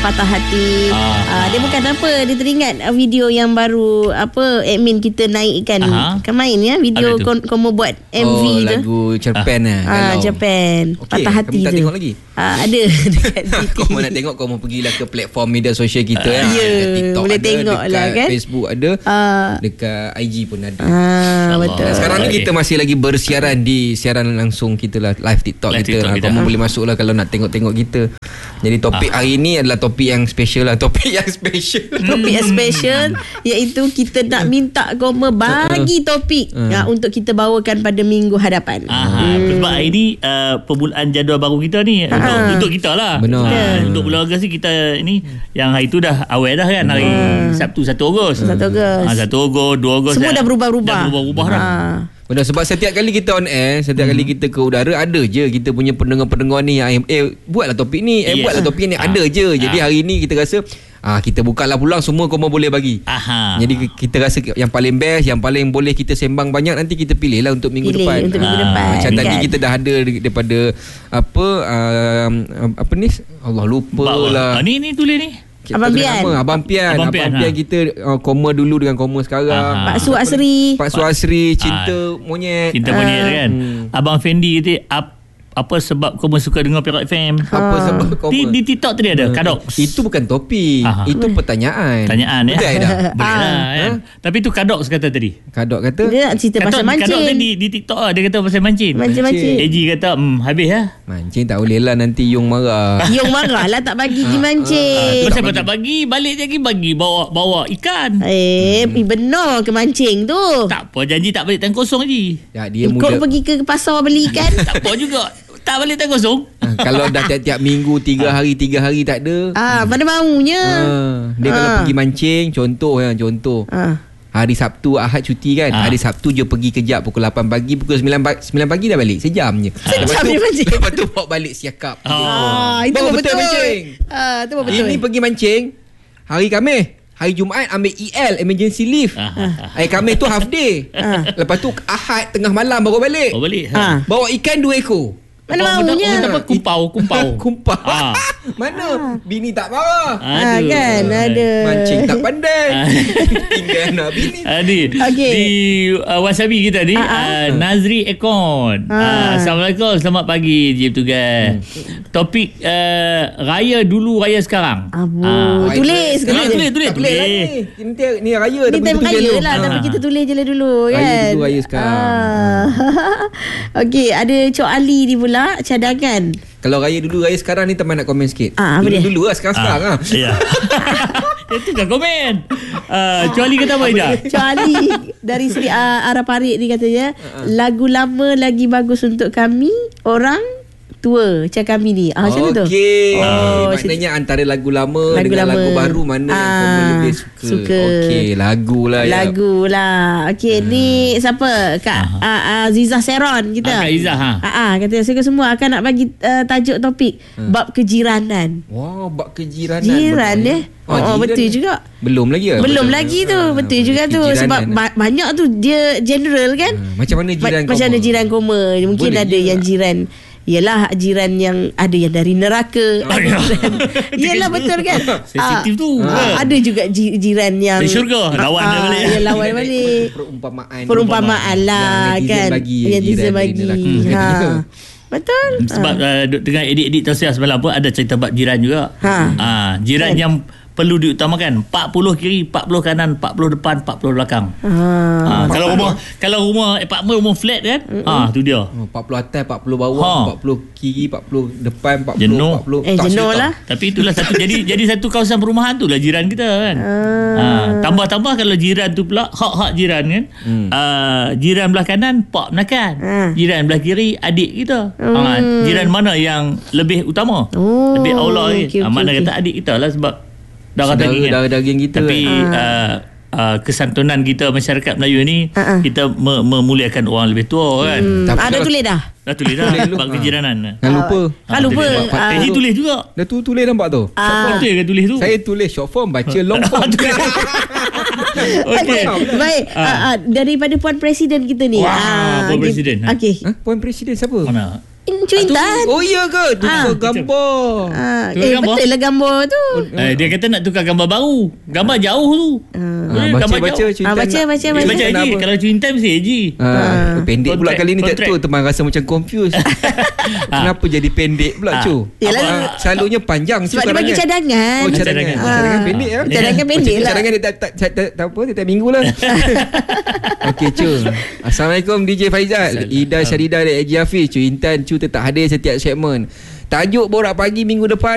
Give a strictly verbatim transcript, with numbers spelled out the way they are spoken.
patah hati. Ah. Uh, dia bukan apa, dia teringat video yang baru apa admin kita naikkan. Aha. Kemain ya video kon, komo buat M V oh, tu. Lagu Japan ah. Ah, uh, Japan. Okay, patah hati tu. Tak tengok lagi? Uh, ada dekat kau mau nak tengok, kau mau pergilah ke platform media sosial kita uh, ya. Yeah, TikTok boleh ada, tengok dekat lah kan. Facebook ada, uh, dekat I G pun ada. Ah, betul. Sekarang ni kita masih lagi bersiaran di siaran langsung kita lah, live TikTok live kita. TikTok kita. Kau boleh masuk lah kalau nak tengok-tengok kita. Jadi topik ah. hari ni adalah topik yang special lah. Topik yang special. Topik yang special iaitu kita nak minta kau bagi topik uh. ya, untuk kita bawakan pada minggu hadapan. Aha, hmm. Sebab hari ni uh, permulaan jadual baru kita ni uh. untuk, untuk kita lah. Benar. Uh, untuk bulan Ogos ni kita ni yang hari tu dah awal dah kan. Hari uh. Sabtu satu Ogos. satu Ogos. Ha, satu Ogos, dua Ogos. Semua dah, dah berubah-ubah. Dah berubah-ubah dah. Uh. Benar, sebab setiap kali kita on air, setiap hmm. kali kita ke udara, ada je kita punya pendengar-pendengar ni yang eh buatlah topik ni, eh yes. buatlah topik ni, ada je. Jadi hari ni kita rasa ah kita bukalah pulang semua kau boleh bagi. Aha. Jadi kita rasa yang paling best, yang paling boleh kita sembang banyak, nanti kita pilih lah untuk minggu pilih depan. Untuk minggu ah. depan. Macam kan? Tadi kita dah ada daripada apa um, apa ni? Allah lupa Bawa. lah. Ah, ni ni tulis ni. Abang Pian. Abang Pian. Abang Pian, Pian, Pian ha. kita uh, koma dulu dengan koma sekarang. Pak Su Asri. Pak Su Asri, cinta ha. monyet. Cinta monyet kan. Hmm. Abang Fendi kata ap, apa sebab kau suka dengar Perak F M? Apa ha. sebab kau di, di TikTok tadi ada Kadok. Itu bukan topik. Aha. Itu pertanyaan. Pertanyaan ya. Betul dah. Boleh lah kan. Ha? Tapi tu Kadok kata tadi. Kadok kata dia nak cerita Kadok, pasal mancing. Kadok tadi di TikTok lah, dia kata pasal mancing. Mancing-mancing. A G kata hmm, habis lah. Mancing tak boleh lah, nanti Yung marah. Yung marah lah tak bagi pergi mancing. Pasal kau tak bagi, balik lagi bagi bawa bawa ikan. Eh, hmm. benar ke mancing tu? Tak apa, janji tak balik tangan kosong je. Ya, dia ikut muda. pergi ke pasar beli ikan. Tak apa juga. Tak balik tangan kosong. Ha, kalau dah tiap-tiap minggu tiga hari tiga hari tak ada. Ah, mana maunya. Ha, dia ah. kalau pergi mancing, contoh ya, contoh. Ah. Hari Sabtu Ahad cuti kan. Ah. Hari Sabtu je pergi kejap pukul lapan pagi, pukul sembilan pagi dah balik. Sejam je. Sejam je mancing. Lepas tu bawa balik siakap. Ah, itu betul, betul mancing. Ah, itu betul. Ini pergi mancing hari Khamis. Hari Jumaat ambil E L, emergency leave. Ah. Hari Khamis tu half day. Ah. Lepas tu Ahad tengah malam baru balik. Baru balik. Ha. Bawa ikan dua ekor. Mana maunya. Apa kumpau, kumpau. Kumpau. Ah. Mana? Ah. Bini tak marah. Ah, kan, ada. Mancing tak pandai. Tinggal nak bini. Adi. Okay. Di uh, Wasabi kita ni, ah, ah. Uh, Nazri Ekon. Ah. Uh, Assalamualaikum, selamat pagi Jim Tugas. Hmm. Topik uh, raya dulu, raya sekarang. Abu. Uh, tulis, tulis, tulis, tulis. Tak boleh lah ni. Ni, ni raya. Ni time raya lah, tapi kita tulis je lah dulu kan. Raya dulu, raya sekarang. Ah. Okey, ada Cok Ali ni pula cadangan. Kalau raya dulu, raya sekarang ni teman nak komen sikit. Ah, dulu, dia? dulu lah, sekarang-sekarang ah, lah. Ya. Itu kan komen. Uh, Cok Ali kata apa Ida? Cok Ali dari Seri uh, Arah Parit ni katanya, uh-huh. lagu lama lagi bagus untuk kami orang tua macam kami ni. Ah, macam mana tu? Okey. Oh, maknanya antara lagu lama lagu dengan lama. lagu baru mana ah, yang kau lebih suka? suka. Okey, lagu lah. Lagu ya. lah. Okey, hmm. ni siapa? Kak uh, uh, Zizah Seron kita. Ah, Kak Zizah ha. Ah, ah, kata suka semua akan nak bagi uh, tajuk topik hmm. bab kejiranan. Wah, bab kejiranan. Jiran eh. Oh, oh betul juga. Belum lagi ya? Belum betul. lagi tu. Ah, betul juga tu sebab ba- banyak tu dia general kan? Ah, macam mana jiran Ma- Macam mana jiran koma? Mungkin boleh ada yang jiran Yelah jiran yang ada yang dari neraka. Oh, ya. Yelah betul kan. Sensitif tu. Ha, ada juga jiran yang dari syurga. Lawan dia balik. Ya, lawan balik. Perumpamaan. Perumpamaan lah kan. Yang netizen bagi. Ha. Betul. Sebab ha. uh, dengan edit-edit tausiah semalam pun ada cerita bab jiran juga. Ha. Ha, jiran kan. yang perlu diutamakan empat puluh kiri, empat puluh kanan, empat puluh depan, empat puluh belakang. Ha. Ha. Kalau rumah kalau rumah apartment rumah flat kan, ah ha, tu dia. empat puluh atas, empat puluh bawah, ha. empat puluh kiri, empat puluh depan, empat puluh jenuh. empat puluh. Eh jenuh lah. Tapi itulah satu jadi jadi satu kawasan perumahan tu lah jiran kita kan. Ha. Ha. Tambah-tambah kalau jiran tu pula hak-hak jiran kan. Hmm. Uh, jiran belah kanan pak menakan. Ha. Jiran belah kiri adik kita. Hmm. Ha. Jiran mana yang lebih utama? Oh. Lebih aula okay, okay, ha. Mana okay. kata adik kita lah sebab darah daging, darah daging kita. Tapi ha. uh, uh, kesantunan kita masyarakat Melayu ni uh-uh. kita me- memuliakan orang lebih tua kan. Hmm. Ada tulis dah. Dah tulis dah bab kejiranan. Jangan lupa. Kan lupa. Teji uh, tulis juga. Dah tu tulis nampak tu. Uh, Betul ke tulis tu? Saya tulis short form, baca long form. Okey. Baik, uh. Uh, uh, daripada Puan Presiden kita ni. Wah, wow, uh, Puan Presiden. Okey. Huh? Puan Presiden siapa? Mana? In Cuy Intan. Oh iya ke? Tukar Ah. gambar. Ah, Tukar eh gambar? betul lah gambar tu. Eh, dia kata nak tukar gambar baru. Gambar jauh tu. Ah. Ah, Eh, baca gambar baca jauh. Cuy Ah, Intan baca, nak- baca, Dia baca. baca Kenapa? haji. Kalau Cuy Intan mesti haji. Ah, pendek pula Kontrak- kali ni tak kontrak. tu teman rasa macam confused. Kenapa jadi pendek pula Ah. cu? Yelah. Ah, selalunya panjang cu Sebab dia bagi sekarang kan? cadangan. Oh cadangan. Cadangan. Oh, cadangan Ah. pendek ya. Cadangan pendek Macam lah. Cadangan dia tak tak tak tak- tak apa tiap minggu lah. Okey cu. Assalamualaikum D J Faizal, Ida Syarida dan Haji Hafiz. Cu Intan cu tetap hadir setiap segmen. Tajuk Borak Pagi minggu depan